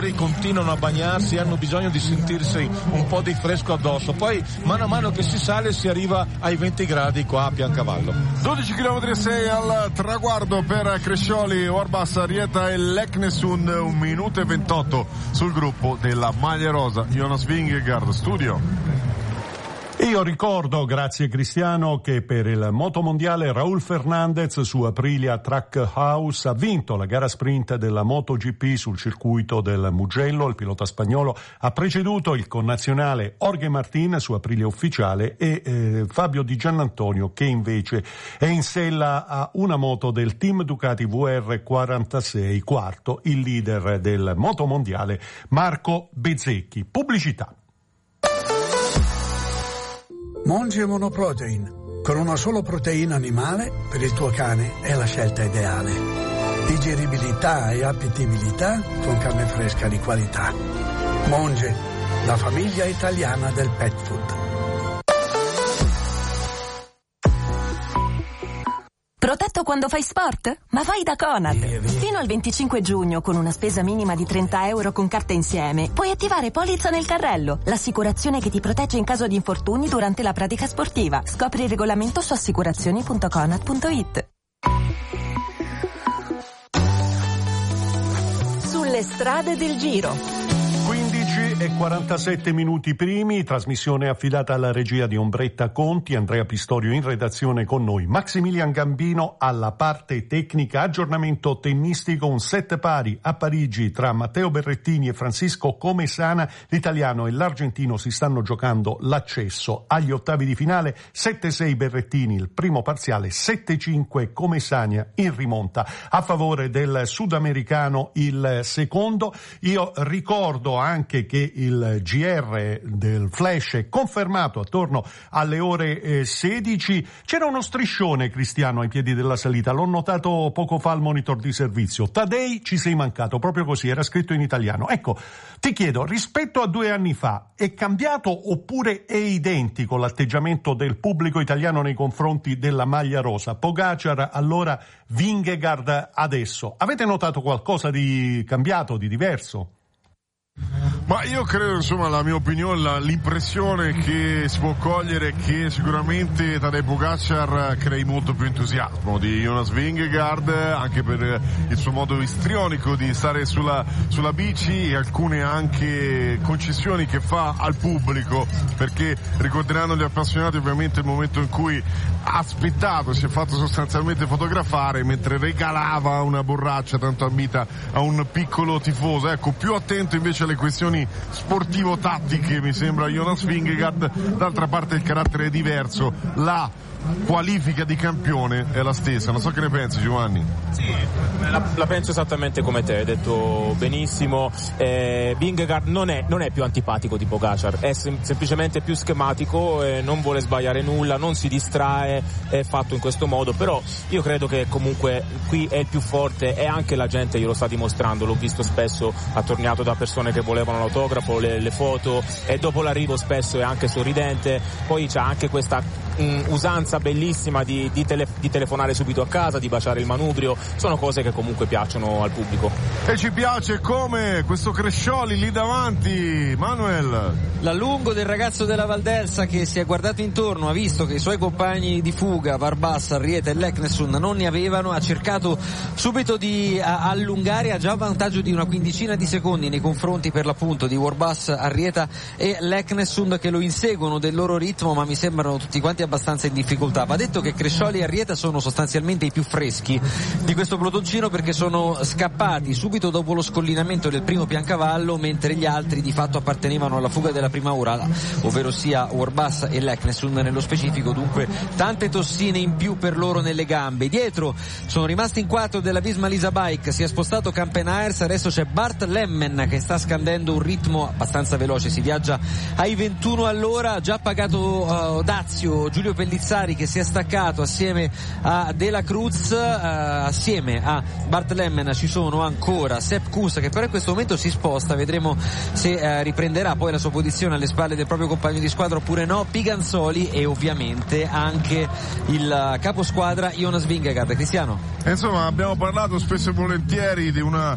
giocatori continuano a bagnarsi, hanno bisogno di sentirsi un po' di fresco addosso, poi mano a mano che si sale si arriva ai 20 gradi qua a Piancavallo. 12 km e 6 al traguardo per Crescioli, Urbas, Arrieta e Leknesund, 1 minuto e 28 sul gruppo della maglia rosa. Jonas Vingegaard, studio. Io ricordo, grazie Cristiano, che per il motomondiale Raúl Fernández su Aprilia Trackhouse ha vinto la gara sprint della MotoGP sul circuito del Mugello. Il pilota spagnolo ha preceduto il connazionale Jorge Martín su Aprilia ufficiale e Fabio Di Giannantonio, che invece è in sella a una moto del team Ducati VR46, quarto il leader del motomondiale Marco Bezzecchi. Pubblicità. Monge Monoprotein. Con una sola proteina animale, per il tuo cane è la scelta ideale. Digeribilità e appetibilità con carne fresca di qualità. Monge, la famiglia italiana del pet food. Protetto quando fai sport? Ma vai da Conad! Fino al 25 giugno, con una spesa minima di €30 con carta insieme, puoi attivare polizza nel carrello, l'assicurazione che ti protegge in caso di infortuni durante la pratica sportiva. Scopri il regolamento su assicurazioni.conad.it. Sulle strade del Giro. 15:47 minuti primi, trasmissione affidata alla regia di Ombretta Conti, Andrea Pistorio in redazione con noi, Maximilian Gambino alla parte tecnica. Aggiornamento tennistico, un set pari a Parigi tra Matteo Berrettini e Francisco Comesana. L'italiano e l'argentino si stanno giocando l'accesso agli ottavi di finale. 7-6 Berrettini il primo parziale, 7-5 Comesana in rimonta a favore del sudamericano il secondo. Io ricordo anche che il GR del Flash è confermato attorno alle ore 16. C'era uno striscione, Cristiano, ai piedi della salita, l'ho notato poco fa al monitor di servizio. Tadei, ci sei mancato, proprio così, era scritto in italiano. Ecco, ti chiedo, rispetto a 2 anni fa, è cambiato oppure è identico l'atteggiamento del pubblico italiano nei confronti della maglia rosa? Pogacar allora, Vingegaard adesso. Avete notato qualcosa di cambiato, di diverso? Ma io credo, insomma, la mia opinione, l'impressione che si può cogliere è che sicuramente Tadej Pogacar crei molto più entusiasmo di Jonas Vingegaard, anche per il suo modo istrionico di stare sulla bici e alcune anche concessioni che fa al pubblico, perché ricorderanno gli appassionati ovviamente il momento in cui ha aspettato, si è fatto sostanzialmente fotografare mentre regalava una borraccia tanto ambita a un piccolo tifoso. Ecco, più attento invece alle questioni sportivo-tattiche mi sembra Jonas Vingegaard. D'altra parte il carattere è diverso, la qualifica di campione è la stessa. Non so che ne pensi, Giovanni. Sì, la penso esattamente come te, hai detto benissimo. Vingegaard non è più antipatico di Pogacar, è semplicemente più schematico, non vuole sbagliare nulla, non si distrae, è fatto in questo modo. Però io credo che comunque qui è il più forte e anche la gente glielo sta dimostrando. L'ho visto spesso attorniato da persone che volevano l'autografo, le foto, e dopo l'arrivo spesso è anche sorridente. Poi c'ha anche questa usanza bellissima di telefonare subito a casa, di baciare il manubrio. Sono cose che comunque piacciono al pubblico. E ci piace come questo Crescioli lì davanti, Manuel. La lungo del ragazzo della Valdelsa, che si è guardato intorno, ha visto che i suoi compagni di fuga, Varbassa, Arrieta e Leknesund, non ne avevano, ha cercato subito di allungare, ha già vantaggio di una quindicina di secondi nei confronti per l'appunto di Varbassa, Arrieta e Leknesund, che lo inseguono del loro ritmo, ma mi sembrano tutti quanti abbastanza in difficoltà. Va detto che Crescioli e Arrieta sono sostanzialmente i più freschi di questo pelotoncino, perché sono scappati subito dopo lo scollinamento del primo Piancavallo, mentre gli altri di fatto appartenevano alla fuga della prima ora, ovvero sia Urbas e Leknesund nello specifico. Dunque tante tossine in più per loro nelle gambe. Dietro sono rimasti in 4 della Visma Lease Bike, si è spostato Campenaers, adesso c'è Bart Lemmen che sta scandendo un ritmo abbastanza veloce, si viaggia ai 21 all'ora, ha già pagato Dazio, Giulio Pellizzari che si è staccato assieme a De La Cruz, assieme a Bart Lemmen ci sono ancora Sepp Kuss, che però in questo momento si sposta, vedremo se riprenderà poi la sua posizione alle spalle del proprio compagno di squadra oppure no, Piganzoli, e ovviamente anche il caposquadra Jonas Vingegaard. Cristiano. Insomma, abbiamo parlato spesso e volentieri di una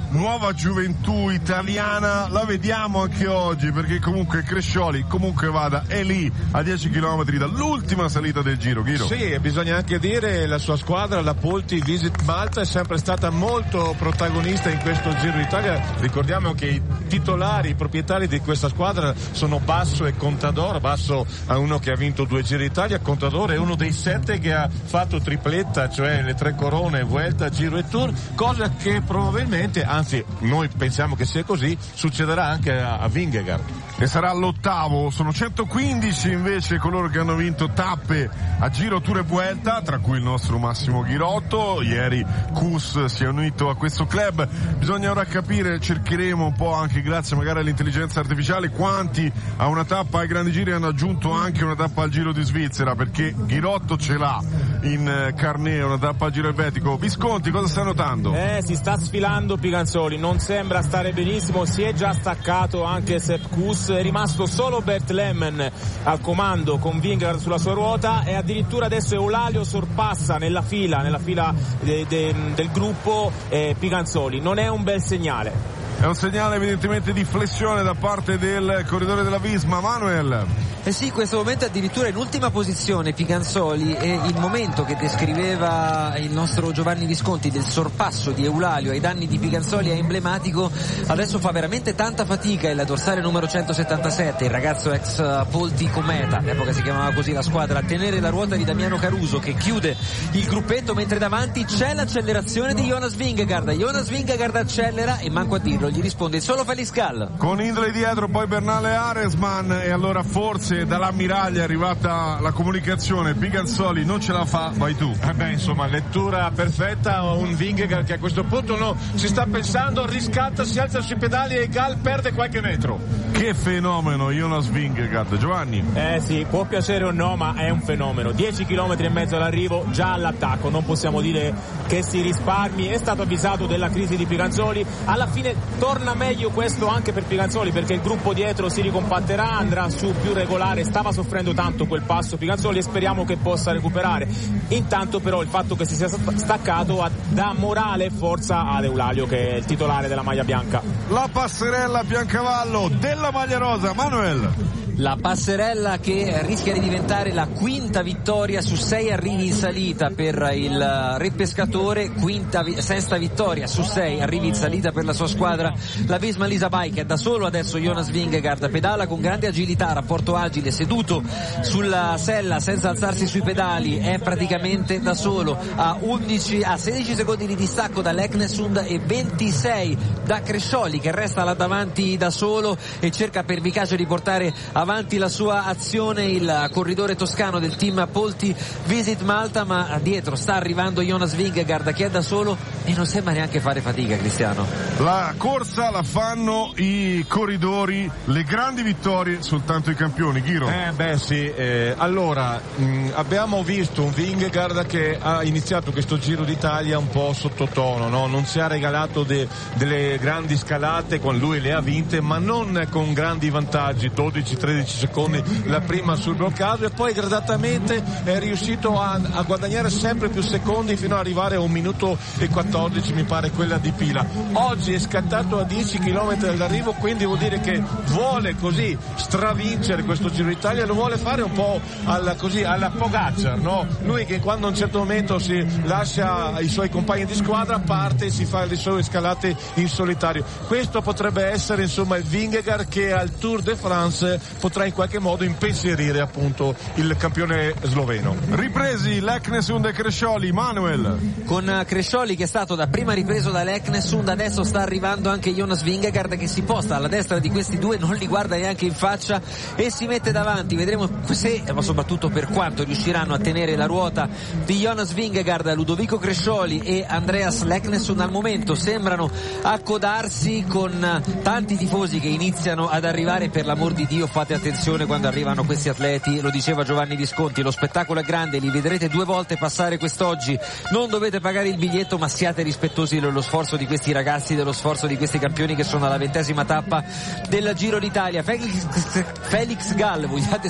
nuova gioventù italiana la vediamo anche oggi, perché comunque Crescioli, comunque vada, è lì a 10 km dall'ultima salita del Giro. Ghiro. Sì, e bisogna anche dire la sua squadra, la Polti Visit Malta, è sempre stata molto protagonista in questo Giro d'Italia. Ricordiamo che i titolari, i proprietari di questa squadra sono Basso e Contador. Basso è uno che ha vinto 2 Giri d'Italia, Contador è uno dei 7 che ha fatto tripletta, cioè le 3 corone, Vuelta, Giro e Tour, cosa che probabilmente, anzi noi pensiamo che sia così, succederà anche a Vingegaard. E sarà l'8º, sono 115 invece coloro che hanno vinto tappe a Giro, Tour e Vuelta, tra cui il nostro Massimo Ghirotto. Ieri Kuss si è unito a questo club. Bisogna ora capire, cercheremo un po' anche grazie magari all'intelligenza artificiale, quanti a una tappa ai grandi giri hanno aggiunto anche una tappa al Giro di Svizzera, perché Ghirotto ce l'ha in carné una tappa al Giro elvetico. Visconti, cosa stai notando? Si sta sfilando Piganzoli, non sembra stare benissimo, si è già staccato anche Sepp Kuss, è rimasto solo Bert Lemmen al comando con Vingegaard sulla sua ruota, e addirittura adesso Eulálio sorpassa nella fila del gruppo Piganzoli. Non è un bel segnale. È un segnale evidentemente di flessione da parte del corridore della Visma. Manuel. Sì, in questo momento addirittura in ultima posizione Piganzoli, e il momento che descriveva il nostro Giovanni Visconti del sorpasso di Eulálio ai danni di Piganzoli è emblematico. Adesso fa veramente tanta fatica il dorsale numero 177, il ragazzo ex Polti Cometa, all'epoca si chiamava così la squadra, a tenere la ruota di Damiano Caruso che chiude il gruppetto, mentre davanti c'è l'accelerazione di Jonas Vingegaard. Jonas Vingegaard accelera e manco a dirlo gli risponde solo Felix Gall. Con Hindley dietro, poi Bernal e Aresman, e allora forse dall'ammiraglia è arrivata la comunicazione: Piganzoli non ce la fa, vai tu. Insomma, lettura perfetta. Un Vingegaard che a questo punto si sta pensando, riscatta, si alza sui pedali e Gall perde qualche metro. Che fenomeno Jonas Vingegaard, Giovanni. Sì, può piacere o no, ma è un fenomeno. 10 km e mezzo all'arrivo, già all'attacco, non possiamo dire che si risparmi. È stato avvisato della crisi di Piganzoli, alla fine torna meglio questo anche per Piganzoli, perché il gruppo dietro si ricompatterà, andrà su più regolare. Stava soffrendo tanto quel passo Piganzoli e speriamo che possa recuperare. Intanto però il fatto che si sia staccato dà morale e forza ad Eulálio, che è il titolare della maglia bianca. La passerella a Biancavallo della maglia rosa. Manuel. La passerella che rischia di diventare la quinta vittoria su 6 arrivi in salita per il Re Pescatore, sesta vittoria su 6 arrivi in salita per la sua squadra, la Visma Lease Bike. È da solo adesso Jonas Vingegaard, pedala con grande agilità, rapporto agile, seduto sulla sella senza alzarsi sui pedali, è praticamente da solo, a 16 secondi di distacco da Leknessund e 26 da Crescioli, che resta là davanti da solo e cerca pervicace di portare avanti la sua azione il corridore toscano del team Polti Visit Malta, ma dietro sta arrivando Jonas Vingegaard che è da solo e non sembra neanche fare fatica. Cristiano, la corsa la fanno i corridori, le grandi vittorie soltanto i campioni. Ghiro. Allora abbiamo visto un Vingegaard che ha iniziato questo Giro d'Italia un po' sottotono, no? Non si ha regalato delle grandi scalate, con lui le ha vinte, ma non con grandi vantaggi, 12-13 secondi la prima sul bloccato, e poi gradatamente è riuscito a guadagnare sempre più secondi fino ad arrivare a 1 minuto e 14 mi pare quella di Pila. Oggi è scattato a 10 km dall'arrivo, quindi vuol dire che vuole così stravincere questo Giro d'Italia, lo vuole fare un po' alla Pogacar, no? Lui che quando a un certo momento si lascia i suoi compagni di squadra parte e si fa le sue scalate in solitario. Questo potrebbe essere insomma il Vingegaard che al Tour de France potrà in qualche modo impensierire appunto il campione sloveno. Ripresi Leknessund e Crescioli. Manuel. Con Crescioli che è stato dapprima ripreso da Leknessund, adesso sta arrivando anche Jonas Vingegaard che si posta alla destra di questi due, non li guarda neanche in faccia e si mette davanti. Vedremo se, ma soprattutto per quanto, riusciranno a tenere la ruota di Jonas Vingegaard, Ludovico Crescioli e Andreas Leknessund. Al momento sembrano accodarsi, con tanti tifosi che iniziano ad arrivare. Per l'amor di Dio fate fate attenzione quando arrivano questi atleti, lo diceva Giovanni Visconti, lo spettacolo è grande, li vedrete 2 volte passare quest'oggi, non dovete pagare il biglietto, ma siate rispettosi dello sforzo di questi ragazzi, dello sforzo di questi campioni che sono alla 20ª tappa del Giro d'Italia. Felix Gall,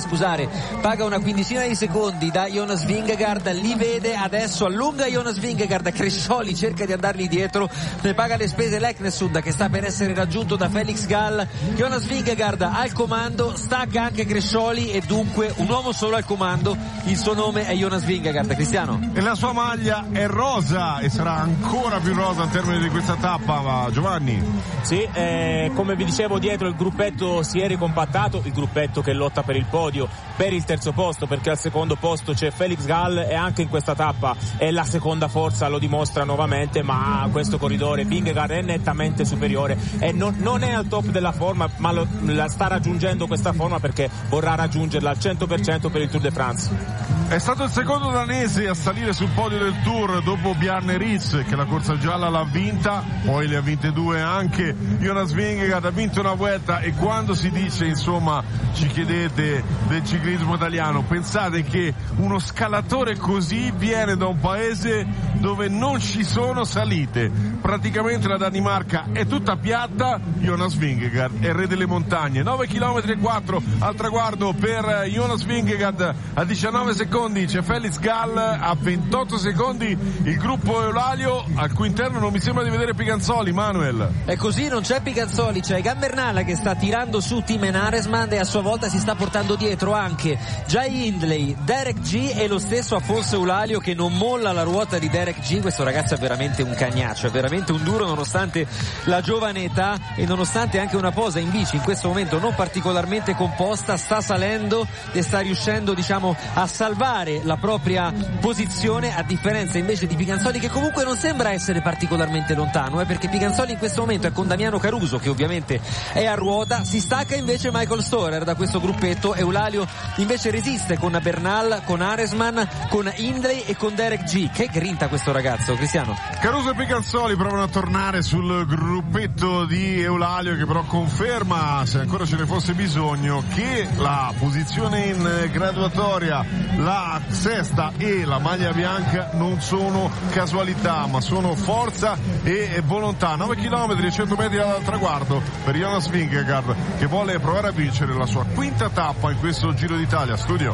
paga una quindicina di secondi da Jonas Vingegaard, li vede adesso, allunga Jonas Vingegaard, Crescioli cerca di andargli dietro, ne paga le spese Leknessund che sta per essere raggiunto da Felix Gall. Jonas Vingegaard al comando, stacca anche Crescioli e dunque un uomo solo al comando, il suo nome è Jonas Vingegaard. Cristiano. E la sua maglia è rosa e sarà ancora più rosa al termine di questa tappa, Giovanni. Sì, come vi dicevo, dietro il gruppetto si è ricompattato, il gruppetto che lotta per il podio, per il terzo posto, perché al secondo posto c'è Felix Gall e anche in questa tappa è la seconda forza, lo dimostra nuovamente, ma questo corridore Vingegaard è nettamente superiore e non è al top della forma, ma la sta raggiungendo questa forma perché vorrà raggiungerla al 100% per il Tour de France. È stato il secondo danese a salire sul podio del Tour dopo Bjarne Riis, che la corsa gialla l'ha vinta, poi le ha vinte 2 anche Jonas Vingegaard, ha vinto una Vuelta. E quando si dice, insomma, ci chiedete del ciclismo italiano, pensate che uno scalatore così viene da un paese dove non ci sono salite, praticamente la Danimarca è tutta piatta. Jonas Vingegaard è re delle montagne, 9 km e 4 al traguardo per Jonas Vingegaard, a 19 secondi c'è Felix Gall, a 28 secondi il gruppo Eulalia, al cui interno non mi sembra di vedere Piganzoli. Manuel, è così, non c'è Piganzoli, c'è Egan Bernal che sta tirando su Tim Aresman e a sua volta si sta portando dietro anche Jai Hindley, Derek G e lo stesso Afonso Eulalia che non molla la ruota di Derek G. Questo ragazzo è veramente un cagnaccio, è veramente un duro nonostante la giovane età e nonostante anche una posa in bici in questo momento non particolarmente composta, sta salendo e sta riuscendo, diciamo, a salvare la propria posizione, a differenza invece di Piganzoli, che comunque non sembra essere particolarmente lontano, perché Piganzoli in questo momento è con Damiano Caruso che ovviamente è a ruota, si stacca invece Michael Storer da questo gruppetto, Eulalia invece resiste con Bernal, con Aresman, con Hindley e con Derek G. Che grinta questo ragazzo, Cristiano. Caruso e Piganzoli provano a tornare sul gruppetto di Eulalia, che però conferma, se ancora ce ne fosse bisogno, che la posizione in graduatoria, la sesta e la maglia bianca non sono casualità, ma sono forza e volontà. 9 km e 100 metri dal traguardo per Jonas Vingegaard, che vuole provare a vincere la sua quinta tappa in questo Giro d'Italia. Studio.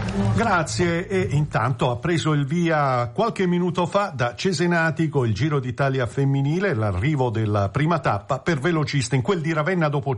Grazie. E intanto ha preso il via qualche minuto fa da Cesenatico il Giro d'Italia femminile, l'arrivo della prima tappa per velociste in quel di Ravenna dopo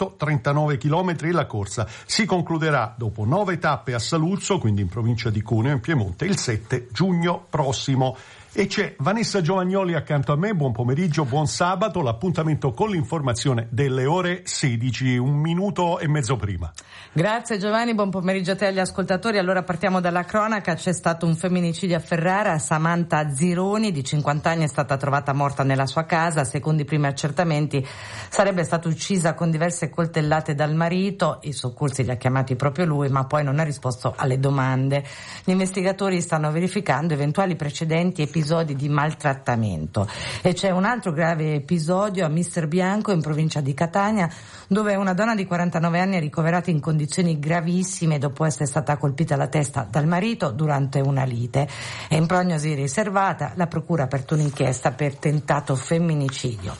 139 chilometri. La corsa si concluderà dopo 9 tappe a Saluzzo, quindi in provincia di Cuneo, in Piemonte, il 7 giugno prossimo. E c'è Vanessa Giovagnoli accanto a me. Buon pomeriggio, buon sabato. L'appuntamento con l'informazione delle ore 16, 1 minuto e mezzo prima. Grazie Giovanni, buon pomeriggio a te e agli ascoltatori. Allora partiamo dalla cronaca. C'è stato un femminicidio a Ferrara. Samantha Zironi, di 50 anni, è stata trovata morta nella sua casa. Secondo i primi accertamenti sarebbe stata uccisa con diverse coltellate dal marito. I soccorsi li ha chiamati proprio lui, ma poi non ha risposto alle domande. Gli investigatori stanno verificando eventuali precedenti episodi di maltrattamento. E c'è un altro grave episodio a Mister Bianco, in provincia di Catania, dove una donna di 49 anni è ricoverata in condizioni gravissime dopo essere stata colpita alla testa dal marito durante una lite. È in prognosi riservata, la procura ha aperto un'inchiesta per tentato femminicidio.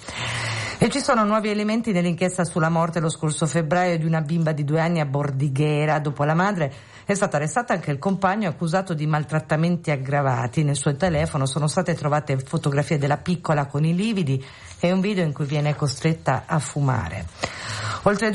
E ci sono nuovi elementi nell'inchiesta sulla morte lo scorso febbraio di una bimba di 2 anni a Bordighera. Dopo la madre è stato arrestato anche il compagno accusato di maltrattamenti aggravati. Nel suo telefono sono state trovate fotografie della piccola con i lividi e un video in cui viene costretta a fumare. Oltre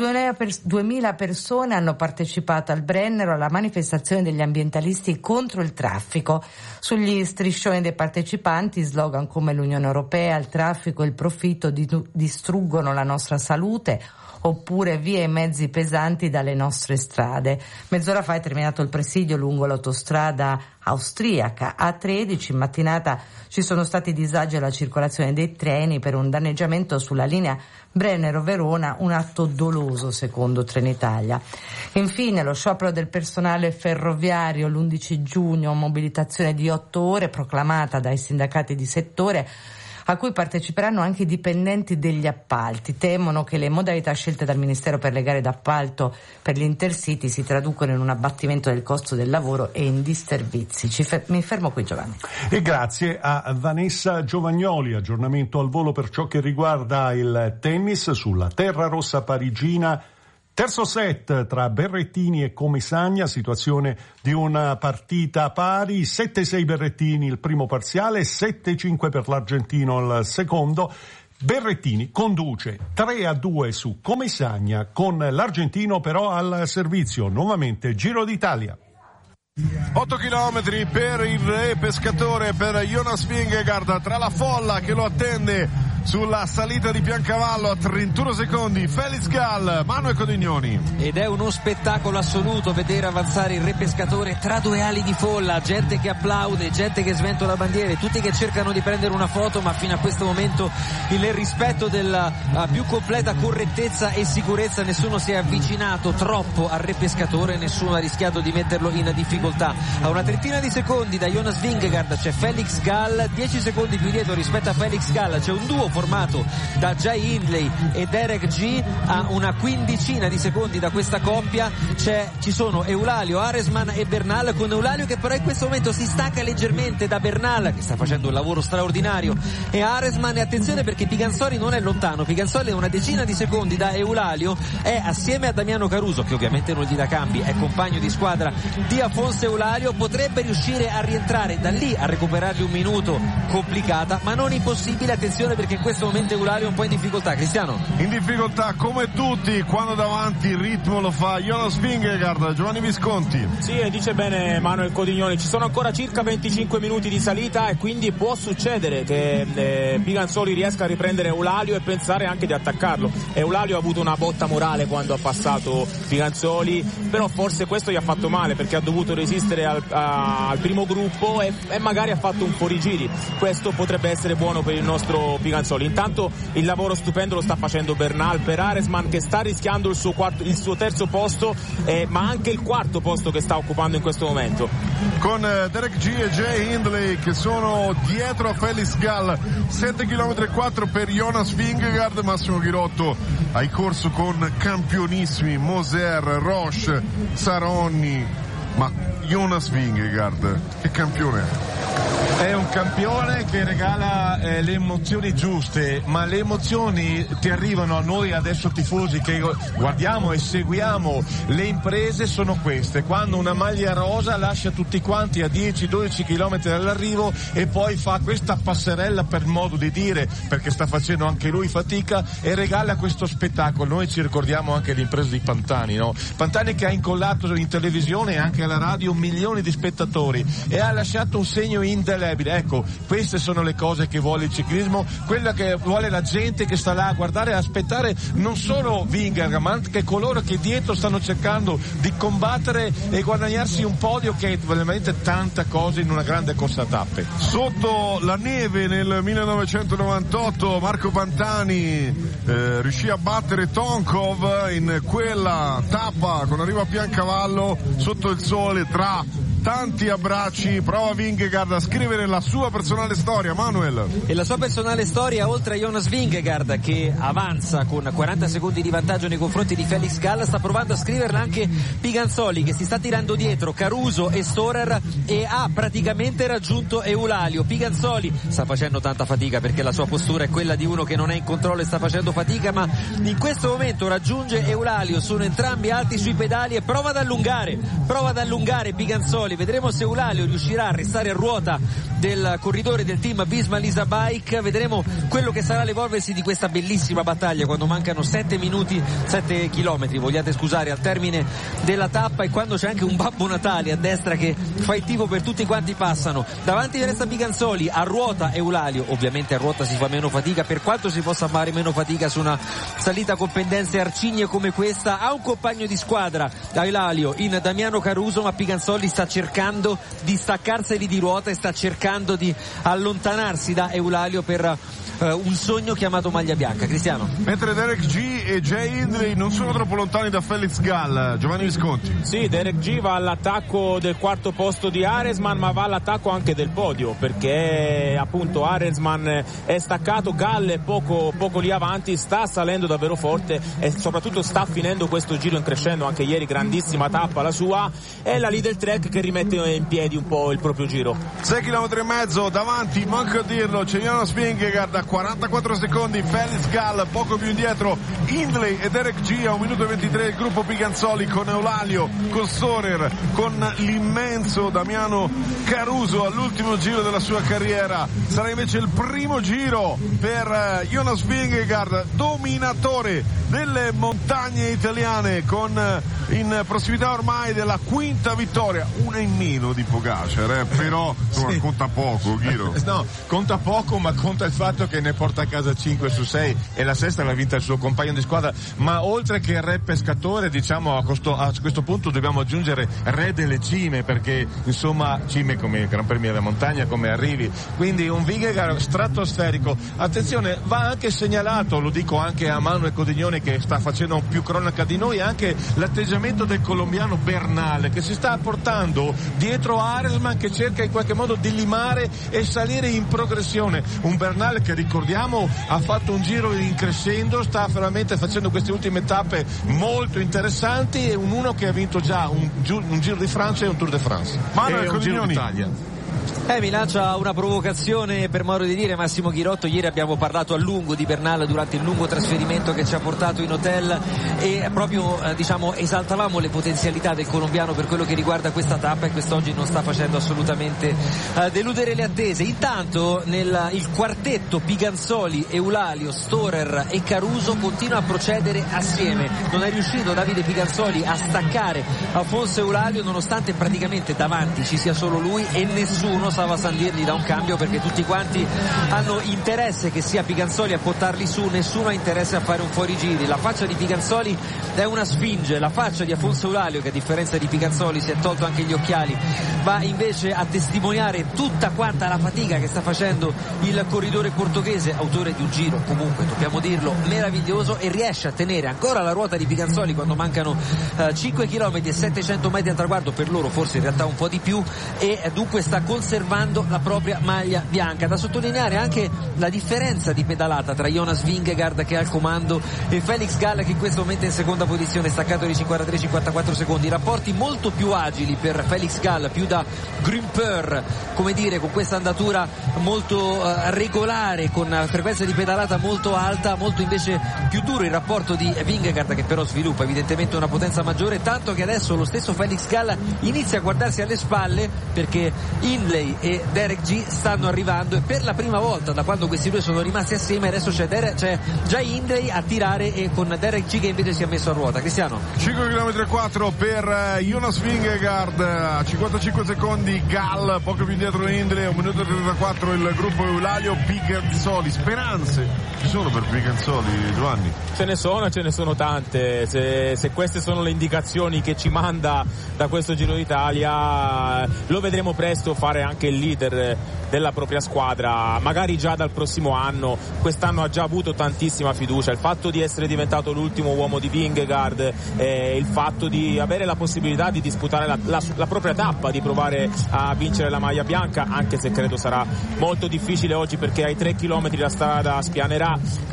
2000 persone hanno partecipato al Brennero alla manifestazione degli ambientalisti contro il traffico. Sugli striscioni dei partecipanti slogan come l'Unione Europea, il traffico e il profitto distruggono la nostra salute, oppure via i mezzi pesanti dalle nostre strade. Mezz'ora fa è terminato il presidio lungo l'autostrada austriaca A13. In mattinata ci sono stati disagi alla circolazione dei treni per un danneggiamento sulla linea Brennero-Verona, un atto doloso secondo Trenitalia. Infine lo sciopero del personale ferroviario l'11 giugno, mobilitazione di 8 ore proclamata dai sindacati di settore. a cui parteciperanno anche i dipendenti degli appalti. Temono che le modalità scelte dal Ministero per le gare d'appalto per l'Intercity si traducono in un abbattimento del costo del lavoro e in disservizi. Mi fermo qui, Giovanni. E grazie a Vanessa Giovagnoli. Aggiornamento al volo per ciò che riguarda il tennis sulla terra rossa parigina. Terzo set tra Berrettini e Comesaña, situazione di una partita pari, 7-6 Berrettini il primo parziale, 7-5 per l'argentino il secondo. Berrettini conduce 3-2 su Comesaña, con l'argentino però al servizio. Nuovamente Giro d'Italia. 8 chilometri per il re pescatore, per Jonas Vingegaard, tra la folla che lo attende sulla salita di Piancavallo a 31 secondi. Felix Gall, Manuel Codignoni. Ed è uno spettacolo assoluto vedere avanzare il re pescatore tra due ali di folla, gente che applaude, gente che sventola bandiere, tutti che cercano di prendere una foto, ma fino a questo momento il rispetto della più completa correttezza e sicurezza, nessuno si è avvicinato troppo al re pescatore, nessuno ha rischiato di metterlo in difficoltà. A una trentina di secondi da Jonas Vingegaard c'è Felix Gall, 10 secondi più dietro rispetto a Felix Gall c'è un duo formato da Jai Hindley e Derek G. A una quindicina di secondi da questa coppia ci sono Eulalio, Aresman e Bernal, con Eulalio che però in questo momento si stacca leggermente da Bernal, che sta facendo un lavoro straordinario, e Aresman, e attenzione perché Piganzoli non è lontano, Piganzoli è una decina di secondi da Eulalio, è assieme a Damiano Caruso, che ovviamente non gli dà cambi, è compagno di squadra di Afonso Eulario, potrebbe riuscire a rientrare da lì a recuperargli un minuto, complicata ma non impossibile. Attenzione perché in questo momento Eulario è un po' in difficoltà. Cristiano? In difficoltà come tutti quando davanti il ritmo lo fa Jonas Vingegaard. Giovanni Visconti. Sì, e dice bene Manuel Codignoni, ci sono ancora circa 25 minuti di salita e quindi può succedere che Piganzoli riesca a riprendere Eulalio e pensare anche di attaccarlo. Eulalio ha avuto una botta morale quando ha passato Piganzoli, però forse questo gli ha fatto male perché ha dovuto resistere al primo gruppo e magari ha fatto un fuorigiri. Questo potrebbe essere buono per il nostro Piganzoli. Intanto il lavoro stupendo lo sta facendo Bernal per Aresman, che sta rischiando il suo terzo posto, ma anche il quarto posto che sta occupando in questo momento. Con Derek G e Jay Hindley che sono dietro a Felix Gall. 7 km e 4 per Jonas Vingegaard. Massimo Ghirotto hai corso con campionissimi Moser, Roche, Saronni, ma Jonas Vingegaard che campione è? È un campione che regala le emozioni giuste, ma le emozioni ti arrivano a noi adesso tifosi che guardiamo e seguiamo le imprese, sono queste: quando una maglia rosa lascia tutti quanti a 10-12 km dall'arrivo e poi fa questa passerella, per modo di dire, perché sta facendo anche lui fatica, e regala questo spettacolo. Noi ci ricordiamo anche l'impresa di Pantani, no? Pantani che ha incollato in televisione e anche alla radio milioni di spettatori e ha lasciato un segno indelebile. Ecco, queste sono le cose che vuole il ciclismo, quella che vuole la gente che sta là a guardare e aspettare non solo Vingegaard ma anche coloro che dietro stanno cercando di combattere e guadagnarsi un podio, che è veramente tanta cosa in una grande corsa a tappe. Sotto la neve nel 1998 Marco Pantani riuscì a battere Tonkov in quella tappa con arrivo a Piancavallo sotto il sole. Tra tanti abbracci prova Vingegaard a scrivere la sua personale storia. Manuel. E la sua personale storia, oltre a Jonas Vingegaard che avanza con 40 secondi di vantaggio nei confronti di Felix Gall, sta provando a scriverla anche Piganzoli, che si sta tirando dietro Caruso e Storer e ha praticamente raggiunto Eulalio. Piganzoli sta facendo tanta fatica perché la sua postura è quella di uno che non è in controllo e sta facendo fatica, ma in questo momento raggiunge Eulalio, sono entrambi alti sui pedali e prova ad allungare Piganzoli. Vedremo se Eulalio riuscirà a restare a ruota del corridore del team Visma Lease Bike, vedremo quello che sarà l'evolversi di questa bellissima battaglia quando mancano 7 chilometri, vogliate scusare, al termine della tappa, e quando c'è anche un Babbo Natale a destra che fa il tifo per tutti quanti passano. Davanti resta Piganzoli, a ruota Eulalio, ovviamente a ruota si fa meno fatica, per quanto si possa fare meno fatica su una salita con pendenze arcigne come questa. Ha un compagno di squadra Eulalio in Damiano Caruso, ma Piganzoli sta cercando cercando di staccarseli di ruota e sta cercando di allontanarsi da Eulalia per un sogno chiamato maglia bianca. Cristiano. Mentre Derek G e Jay Hindley non sono troppo lontani da Felix Gall. Giovanni Visconti. Sì, Derek G va all'attacco del quarto posto di Arensman, ma va all'attacco anche del podio, perché appunto Arensman è staccato, Gall è poco lì avanti, sta salendo davvero forte e soprattutto sta finendo questo giro in crescendo. Anche ieri grandissima tappa la sua, è la Lidl Trek che rimette in piedi un po' il proprio giro. 6 km e mezzo davanti, manco a dirlo, c'è Jonas Vingegaard a 44 secondi, Felix Gall poco più indietro, Hindley e Derek G a 1 minuto e 23 il gruppo Piganzoli, con Eulalio, con Storer, con l'immenso Damiano Caruso all'ultimo giro della sua carriera. Sarà invece il primo giro per Jonas Vingegaard, dominatore delle montagne italiane, con in prossimità ormai della quinta vittoria, una in meno di Pogacar, però insomma, sì, conta poco, Ghiro. No, conta poco, ma conta il fatto che ne porta a casa 5 su 6 e la sesta l'ha vinta il suo compagno di squadra. Ma oltre che re pescatore, diciamo a questo punto dobbiamo aggiungere re delle cime, perché insomma cime come Gran Premio della Montagna, come arrivi, quindi un Vingegaard stratosferico. Attenzione, va anche segnalato, lo dico anche a Manuel Codignone che sta facendo più cronaca di noi, anche l'atteggiamento del colombiano Bernal, che si sta portando dietro Arensman, che cerca in qualche modo di limare e salire in progressione. Un Bernal che, ricordiamo, ha fatto un giro in crescendo, sta veramente facendo queste ultime tappe molto interessanti, e uno che ha vinto già un Giro di Francia e un Tour de France e un Giro d'Italia. Mi lancia una provocazione, per modo di dire, Massimo Ghirotto. Ieri abbiamo parlato a lungo di Bernal durante il lungo trasferimento che ci ha portato in hotel, e proprio esaltavamo le potenzialità del colombiano per quello che riguarda questa tappa, e quest'oggi non sta facendo assolutamente deludere le attese. Intanto il quartetto Piganzoli, Eulalio, Storer e Caruso continua a procedere assieme. Non è riuscito Davide Piganzoli a staccare Alfonso Eulalio, nonostante praticamente davanti ci sia solo lui e nessuno sa Sandirgli da un cambio, perché tutti quanti hanno interesse che sia Piganzoli a portarli su, nessuno ha interesse a fare un fuorigiri. La faccia di Piganzoli è una sfinge, la faccia di Alfonso Eulalio, che a differenza di Piganzoli si è tolto anche gli occhiali, va invece a testimoniare tutta quanta la fatica che sta facendo il corridore portoghese, autore di un giro comunque, dobbiamo dirlo, meraviglioso, e riesce a tenere ancora la ruota di Piganzoli quando mancano 5 km e 700 metri al traguardo, per loro forse in realtà un po' di più, e dunque sta conservando la propria maglia bianca. Da sottolineare anche la differenza di pedalata tra Jonas Vingegaard, che è al comando, e Felix Gall, che in questo momento è in seconda posizione, staccato di 53-54 secondi. Rapporti molto più agili per Felix Gall, più da grimpeur, come dire, con questa andatura molto regolare, con frequenza di pedalata molto alta. Molto invece più duro il rapporto di Vingegaard, che però sviluppa evidentemente una potenza maggiore, tanto che adesso lo stesso Felix Gall inizia a guardarsi alle spalle, perché Hindley e Derek G stanno arrivando, e per la prima volta da quando questi due sono rimasti assieme adesso c'è già Hindley a tirare, e con Derek G che invece si è messo a ruota. Cristiano. 5 km e 4 per Jonas Vingegaard, a 55 secondi Gall, poco più indietro Hindley, 1 minuto e 34 il gruppo Eulalio. Piganzoli, speranze ci sono per Piganzoli, Giovanni? Ce ne sono tante. Se queste sono le indicazioni che ci manda da questo Giro d'Italia, lo vedremo presto fare anche il leader della propria squadra, magari già dal prossimo anno. Quest'anno ha già avuto tantissima fiducia, il fatto di essere diventato l'ultimo uomo di Vingegaard, il fatto di avere la possibilità di disputare la propria tappa, di provare a vincere la maglia bianca, anche se credo sarà molto difficile oggi, perché ai 3 km la strada spianerà,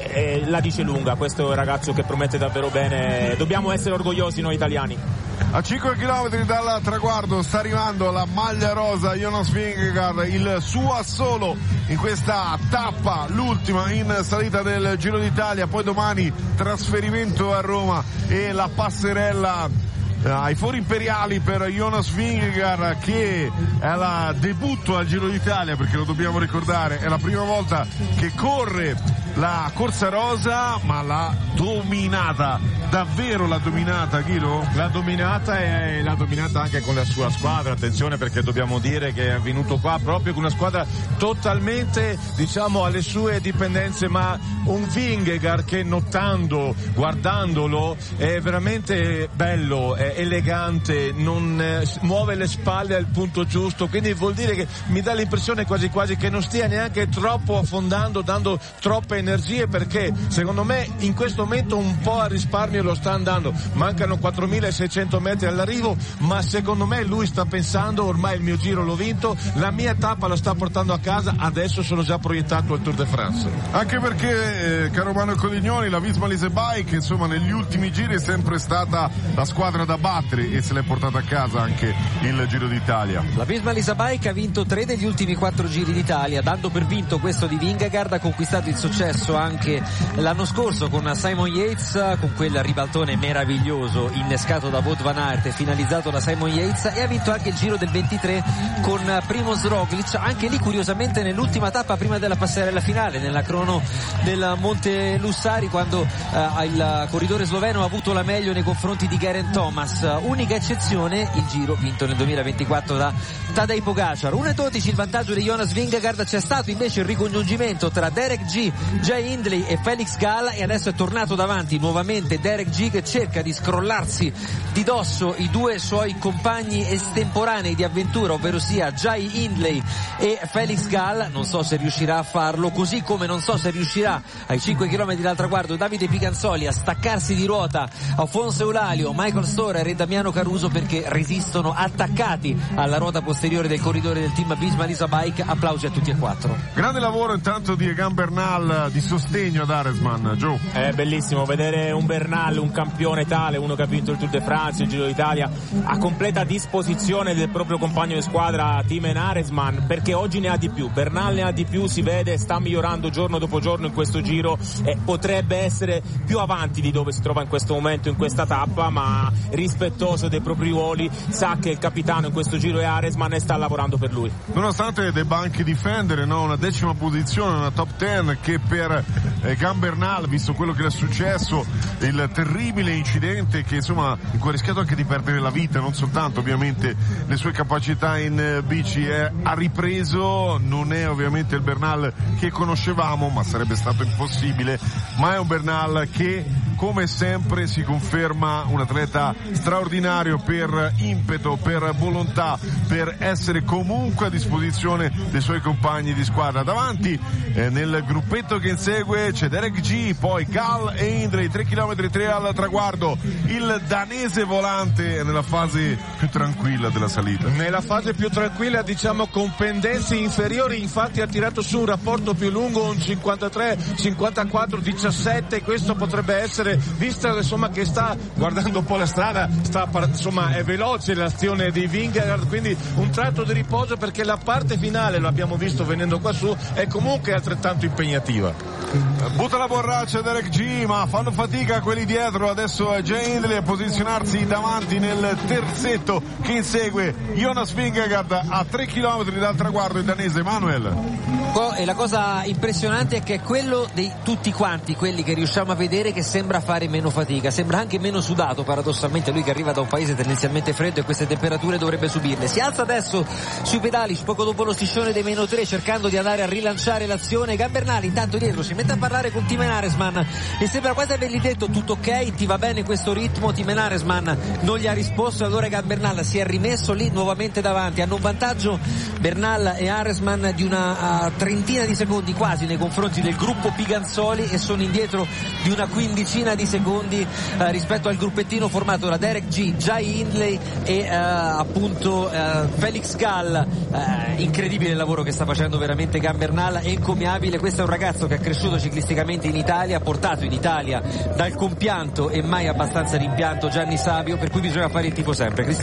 la dice lunga. Questo è un ragazzo che promette davvero bene, dobbiamo essere orgogliosi noi italiani. A 5 km dal traguardo sta arrivando la maglia rosa, Jonas Vingegaard, il suo assolo in questa tappa, l'ultima in salita del Giro d'Italia. Poi domani trasferimento a Roma e la passerella ai Fori Imperiali per Jonas Vingegaard, che è la debutto al Giro d'Italia, perché lo dobbiamo ricordare, è la prima volta che corre la corsa rosa, ma l'ha dominata, davvero l'ha dominata, Ghiro? L'ha dominata e l'ha dominata anche con la sua squadra, attenzione, perché dobbiamo dire che è venuto qua proprio con una squadra totalmente, diciamo, alle sue dipendenze, ma un Vingegaard che notando, guardandolo, è veramente bello, è elegante, non muove le spalle al punto giusto, quindi vuol dire che mi dà l'impressione quasi quasi che non stia neanche troppo affondando, dando troppe energie, perché secondo me in questo momento un po' a risparmio lo sta andando. Mancano 4.600 metri all'arrivo, ma secondo me lui sta pensando: ormai il mio giro l'ho vinto, la mia tappa la sta portando a casa, adesso sono già proiettato al Tour de France. Anche perché, caro Mano Codignoni, la Visma Lease Bike, insomma, negli ultimi giri è sempre stata la squadra da battere e se l'è portata a casa anche il Giro d'Italia. La Visma Lease Bike ha vinto 3 degli ultimi 4 giri d'Italia, dando per vinto questo di Vingegaard. Ha conquistato il successo anche l'anno scorso con Simon Yates, con quel ribaltone meraviglioso innescato da Wout van Aert e finalizzato da Simon Yates, e ha vinto anche il Giro del 23 con Primož Roglič, anche lì curiosamente nell'ultima tappa prima della passerella finale, nella crono del Monte Lussari, quando il corridore sloveno ha avuto la meglio nei confronti di Geraint Thomas. Unica eccezione il Giro vinto nel 2024 da Tadej Pogačar. 1:12 il vantaggio di Jonas Vingegaard. C'è stato invece il ricongiungimento tra Derek G, Jay Hindley e Felix Gall, e adesso è tornato davanti nuovamente Derek G, che cerca di scrollarsi di dosso i due suoi compagni estemporanei di avventura, ovvero sia Jay Hindley e Felix Gall. Non so se riuscirà a farlo, così come non so se riuscirà ai 5 km dal traguardo Davide Piganzoli a staccarsi di ruota Alfonso Eulalio, Michael Storer e Damiano Caruso, perché resistono attaccati alla ruota posteriore del corridore del team Visma Lease Bike. Applausi a tutti e 4. Grande lavoro intanto di Egan Bernal di sostegno ad Aresman. Gio. È bellissimo vedere un Bernal, un campione tale, uno che ha vinto il Tour de France, il Giro d'Italia, a completa disposizione del proprio compagno di squadra Thymen Aresman, perché oggi ne ha di più. Bernal ne ha di più, si vede, sta migliorando giorno dopo giorno in questo Giro e potrebbe essere più avanti di dove si trova in questo momento in questa tappa, ma rispettoso dei propri ruoli, sa che il capitano in questo Giro è Aresman e sta lavorando per lui. Nonostante debba anche difendere, no, una 10ª posizione, una top 10 che per Egan Bernal, visto quello che è successo, il terribile incidente che insomma in cui ha rischiato anche di perdere la vita, non soltanto ovviamente le sue capacità in bici, ha ripreso. Non è ovviamente il Bernal che conoscevamo, ma sarebbe stato impossibile, ma è un Bernal che come sempre si conferma un atleta straordinario per impeto, per volontà, per essere comunque a disposizione dei suoi compagni di squadra. Davanti nel gruppetto che insegue c'è Derek G, poi Gall e Hindley, 3 km 3 al traguardo. Il danese volante nella fase più tranquilla della salita. Nella fase più tranquilla, diciamo, con pendenze inferiori, infatti ha tirato su un rapporto più lungo, un 53, 54, 17, questo potrebbe essere, visto insomma che sta guardando un po' la strada, insomma è veloce l'azione di Vingegaard, quindi un tratto di riposo, perché la parte finale, lo abbiamo visto venendo qua su, è comunque altrettanto impegnativa. Butta la borraccia Derek G, ma fanno fatica quelli dietro. Adesso è Jay Hindley a posizionarsi davanti nel terzetto che insegue Jonas Vingegaard a 3 km dal traguardo, il danese Manuel. E la cosa impressionante è che è quello di tutti quanti quelli che riusciamo a vedere che sembra fare meno fatica, sembra anche meno sudato paradossalmente, lui che arriva da un paese tendenzialmente freddo e queste temperature dovrebbe subirle. Si alza adesso sui pedali poco dopo lo striscione dei -3, cercando di andare a rilanciare l'azione. Egan Bernal intanto dietro si mette a parlare con Thymen Aresman e sembra quasi avergli detto: tutto ok, ti va bene questo ritmo? Thymen Aresman non gli ha risposto, allora Egan Bernal si è rimesso lì nuovamente davanti. Hanno un vantaggio Bernal e Aresman di una trentina di secondi quasi nei confronti del gruppo Piganzoli, e sono indietro di una quindicina di secondi rispetto al gruppettino formato da Derek G, Jay Hindley e appunto Felix Gall. Incredibile il lavoro che sta facendo veramente Egan Bernal, è encomiabile. Questo è un ragazzo che è cresciuto ciclisticamente in Italia, portato in Italia dal compianto e mai abbastanza rimpianto Gianni Savio, per cui bisogna fare il tifo sempre. Cristiano.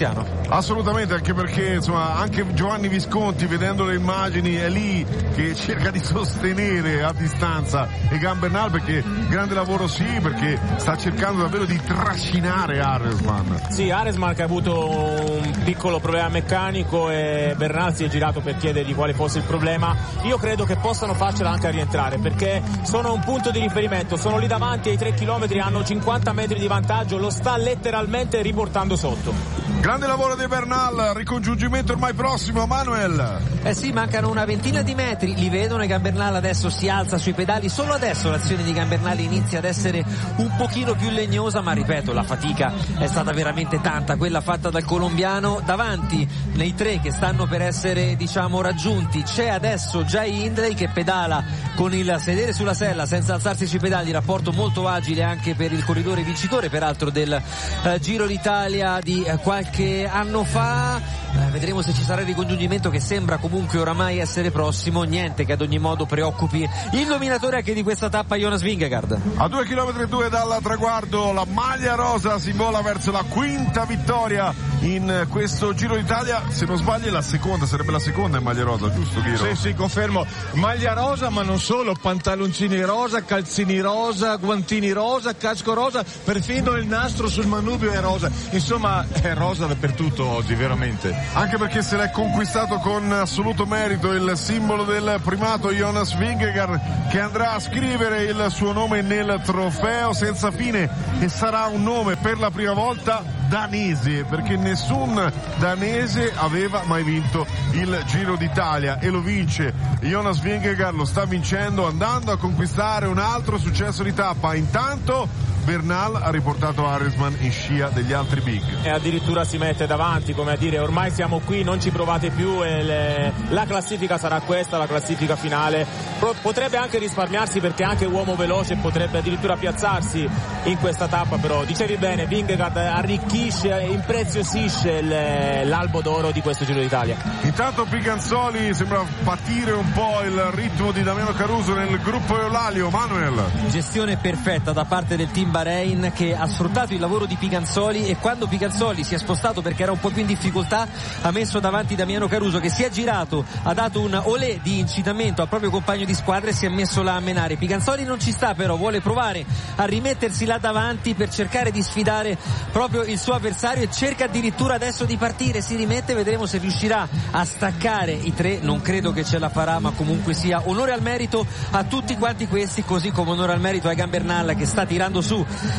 Assolutamente, anche perché insomma anche Giovanni Visconti, vedendo le immagini, è lì che cerca di sostenere a distanza Egan Bernal, perché grande lavoro perché sta cercando davvero di trascinare Aresman. Sì, Aresman che ha avuto un piccolo problema meccanico e Bernal si è girato per chiedergli quale fosse il problema. Io credo che possano farcela anche a rientrare, perché sono un punto di riferimento, sono lì davanti ai 3 km, hanno 50 metri di vantaggio, lo sta letteralmente riportando sotto. Grande lavoro di Bernal, ricongiungimento ormai prossimo, Manuel. Sì, mancano una ventina di metri, li vedono, e Gambernal adesso si alza sui pedali, solo adesso l'azione di Gambernal inizia ad essere un pochino più legnosa, ma ripeto, la fatica è stata veramente tanta, quella fatta dal colombiano. Davanti, nei 3 che stanno per essere raggiunti, c'è adesso Jay Hindley che pedala con il sedere sulla sella senza alzarsi sui pedali, rapporto molto agile anche per il corridore vincitore peraltro del Giro d'Italia di qualche anno fa. Vedremo se ci sarà il ricongiungimento, che sembra comunque oramai essere prossimo. Niente che ad ogni modo preoccupi il dominatore anche di questa tappa, Jonas Vingegaard. A 2,2 km dal traguardo la maglia rosa si vola verso la quinta vittoria in questo Giro d'Italia. Se non sbaglio sarebbe la seconda in maglia rosa, giusto Ghiro? Sì, confermo. Maglia rosa, ma non solo, pantaloncini rosa, calzini rosa, guantini rosa, casco rosa, perfino il nastro sul manubrio è rosa. Insomma, è rosa dappertutto oggi, veramente. Anche perché se l'è conquistato con assoluto merito il simbolo del primato Jonas Vingegaard, che andrà a scrivere il suo nome nel trofeo senza fine, e sarà un nome per la prima volta danese, perché nessun danese aveva mai vinto il Giro d'Italia, e lo vince Jonas Vingegaard, lo sta vincendo andando a conquistare un altro successo di tappa. Intanto Bernal ha riportato Aresman in scia degli altri big e addirittura si mette davanti, come a dire ormai siamo qui, non ci provate più, e la classifica sarà questa, la classifica finale. Potrebbe anche risparmiarsi, perché anche uomo veloce potrebbe addirittura piazzarsi in questa tappa, però dicevi bene, Vingegaard arricchisce, impreziosisce l'albo d'oro di questo Giro d'Italia. Intanto Piganzoli sembra patire un po' il ritmo di Damiano Caruso nel gruppo Eolalio. Manuel, gestione perfetta da parte del team Bahrain, che ha sfruttato il lavoro di Piganzoli, e quando Piganzoli si è spostato perché era un po' più in difficoltà ha messo davanti Damiano Caruso, che si è girato, ha dato un olè di incitamento al proprio compagno di squadra e si è messo là a menare. Piganzoli non ci sta, però vuole provare a rimettersi là davanti per cercare di sfidare proprio il suo avversario, e cerca addirittura adesso di partire, si rimette, vedremo se riuscirà a staccare i 3, non credo che ce la farà, ma comunque sia onore al merito a tutti quanti questi, così come onore al merito a Egan Bernal, che sta tirando su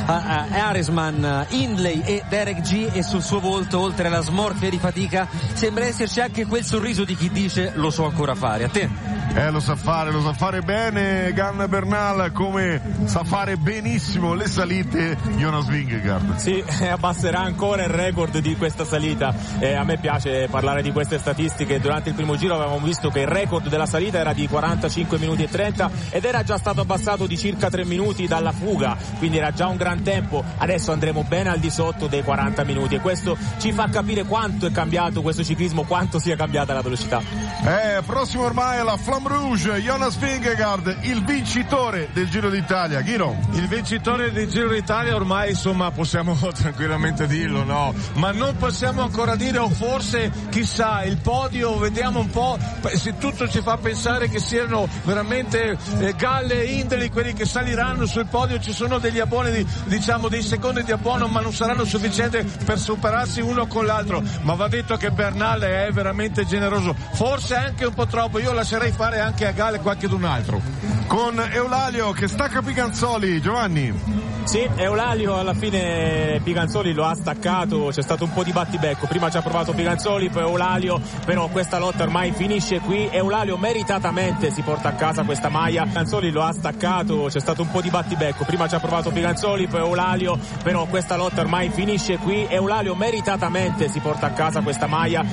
Aresman, Hindley e Derek G, e sul suo volto, oltre alla smorfia di fatica, sembra esserci anche quel sorriso di chi dice lo so ancora fare. A te? Lo sa fare bene Egan Bernal, come sa fare benissimo le salite Jonas Vingegaard. Sì, abbasserà ancora il record di questa salita. A me piace parlare di queste statistiche. Durante il primo giro avevamo visto che il record della salita era di 45 minuti e 30 ed era già stato abbassato di circa 3 minuti dalla fuga, quindi era già un gran tempo. Adesso andremo ben al di sotto dei 40 minuti, e questo ci fa capire quanto è cambiato questo ciclismo, quanto sia cambiata la velocità. Prossimo ormai alla Flamme Rouge, Jonas Vingegaard, il vincitore del Giro d'Italia. Ghiro? Il vincitore del Giro d'Italia ormai, insomma, possiamo tranquillamente dirlo, no? Ma non possiamo ancora dire, o forse, chissà, il podio, vediamo un po', se tutto ci fa pensare che siano veramente Galle e Hindley quelli che saliranno sul podio. Ci sono degli abboni, diciamo dei secondi di abbono, ma non saranno sufficienti per superarsi uno con l'altro. Ma va detto che Bernal è veramente generoso, forse anche un po' troppo. Io lascerei fare anche a Galle qualche d'un altro. Con Eolalio che stacca Piganzoli. Giovanni? Sì, Eolalio alla fine Piganzoli lo ha staccato, c'è stato un po' di battibecco, prima ci ha provato Piganzoli, poi Eolalio, però questa lotta ormai finisce qui. Eolalio meritatamente si porta a casa questa maglia. Piganzoli lo ha staccato, c'è stato un po' di battibecco, prima ci ha provato Piganzoli, poi Eolalio, però questa lotta ormai finisce qui. Eolalio meritatamente si porta a casa questa maglia.